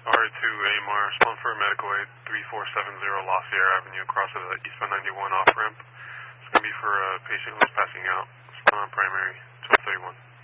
R2 AMR, respond for medical aid, 3470 La Sierra Avenue, across the eastbound 91 off-ramp. It's going to be for a patient who's passing out. Respond on primary, 1231.